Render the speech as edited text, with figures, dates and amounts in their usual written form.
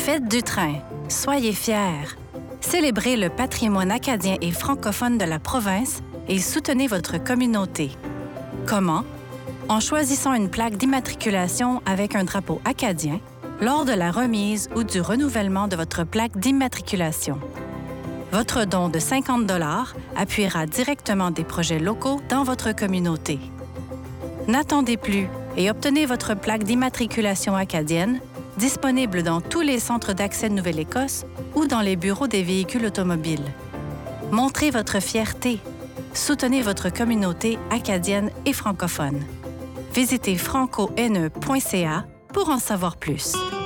Fête du train. Soyez fiers. Célébrez le patrimoine acadien et francophone de la province et soutenez votre communauté. Comment? En choisissant une plaque d'immatriculation avec un drapeau acadien lors de la remise ou du renouvellement de votre plaque d'immatriculation. Votre don de 50 $ appuiera directement des projets locaux dans votre communauté. N'attendez plus et obtenez votre plaque d'immatriculation acadienne, disponible dans tous les centres d'accès de Nouvelle-Écosse ou dans les bureaux des véhicules automobiles. Montrez votre fierté. Soutenez votre communauté acadienne et francophone. Visitez franco-ne.ca pour en savoir plus.